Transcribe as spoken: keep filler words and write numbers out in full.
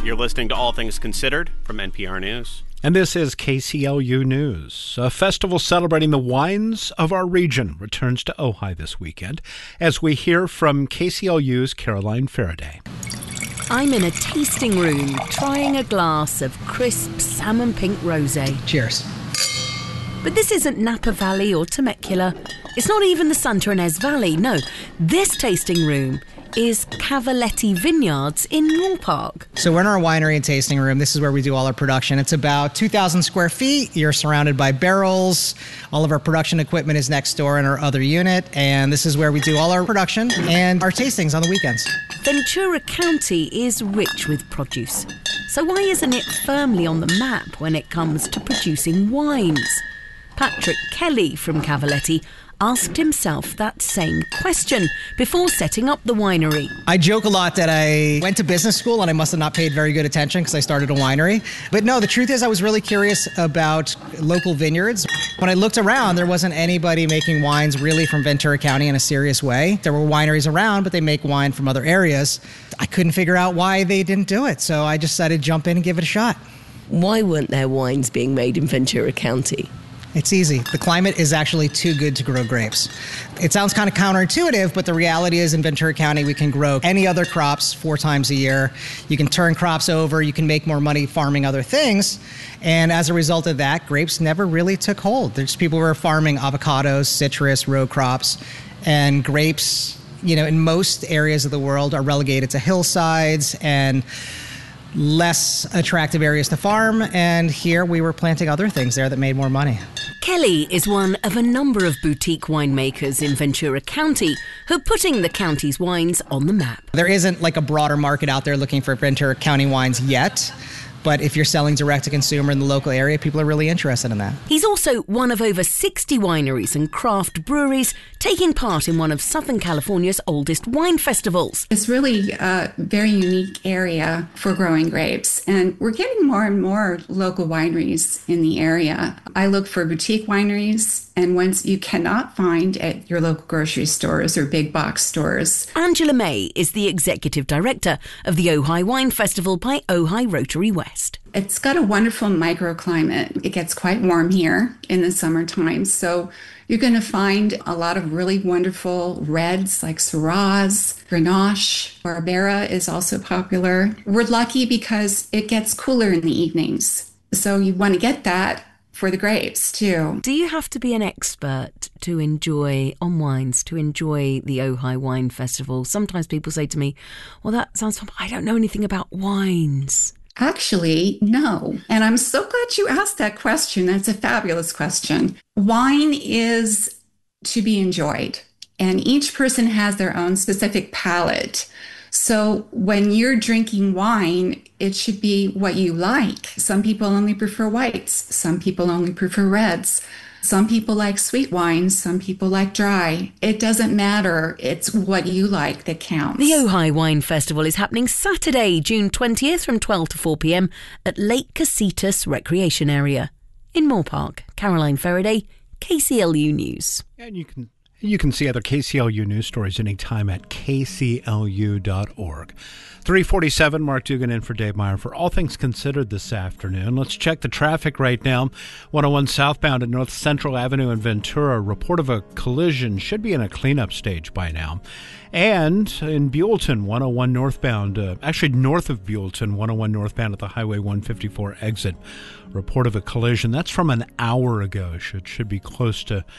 You're listening to All Things Considered from N P R News. And this is K C L U News. A festival celebrating the wines of our region returns to Ojai this weekend, as we hear from K C L U's Caroline Faraday. I'm in a tasting room, trying a glass of crisp salmon pink rosé. Cheers. But this isn't Napa Valley or Temecula. It's not even the Santa Ynez Valley. No, this tasting room is Cavaletti Vineyards in Moorpark. So we're in our winery and tasting room. This is where we do all our production. It's about two thousand square feet. You're surrounded by barrels. All of our production equipment is next door in our other unit. And this is where we do all our production and our tastings on the weekends. Ventura County is rich with produce. So why isn't it firmly on the map when it comes to producing wines? Patrick Kelly from Cavaletti asked himself that same question before setting up the winery. I joke a lot that I went to business school and I must have not paid very good attention because I started a winery. But no, the truth is I was really curious about local vineyards. When I looked around, there wasn't anybody making wines really from Ventura County in a serious way. There were wineries around, but they make wine from other areas. I couldn't figure out why they didn't do it, so I decided to jump in and give it a shot. Why weren't there wines being made in Ventura County? It's easy. The climate is actually too good to grow grapes. It sounds kind of counterintuitive, but the reality is in Ventura County, we can grow any other crops four times a year. You can turn crops over. You can make more money farming other things. And as a result of that, grapes never really took hold. There's people who are farming avocados, citrus, row crops, and grapes, you know, in most areas of the world are relegated to hillsides and less attractive areas to farm, and here we were planting other things there that made more money. Kelly is one of a number of boutique winemakers in Ventura County who are putting the county's wines on the map. There isn't like a broader market out there looking for Ventura County wines yet, but if you're selling direct to consumer in the local area, people are really interested in that. He's also one of over sixty wineries and craft breweries taking part in one of Southern California's oldest wine festivals. It's really a very unique area for growing grapes, and we're getting more and more local wineries in the area. I look for boutique wineries and ones you cannot find at your local grocery stores or big box stores. Angela May is the executive director of the Ojai Wine Festival by Ojai Rotary West. It's got a wonderful microclimate. It gets quite warm here in the summertime, so you're going to find a lot of really wonderful reds like Syrahs, Grenache, Barbera is also popular. We're lucky because it gets cooler in the evenings, so you want to get that for the grapes too. Do you have to be an expert to enjoy on wines, to enjoy the Ojai Wine Festival? Sometimes people say to me, well, that sounds fun, but I don't know anything about wines. Actually, no. And I'm so glad you asked that question. That's a fabulous question. Wine is to be enjoyed, and each person has their own specific palate. So when you're drinking wine, it should be what you like. Some people only prefer whites. Some people only prefer reds. Some people like sweet wines. Some people like dry. It doesn't matter. It's what you like that counts. The Ojai Wine Festival is happening Saturday, June twentieth from twelve to four p.m. at Lake Casitas Recreation Area. In Moorpark, Caroline Faraday, K C L U News. And you can You can see other K C L U news stories anytime at K C L U dot org. three forty-seven, Mark Dugan in for Dave Meyer for All Things Considered this afternoon. Let's check the traffic right now. one oh one southbound at North Central Avenue in Ventura. Report of a collision should be in a cleanup stage by now. And in Buellton, one oh one northbound, uh, actually north of Buellton, one oh one northbound at the Highway one fifty-four exit. Report of a collision. That's from an hour ago. Should should be close to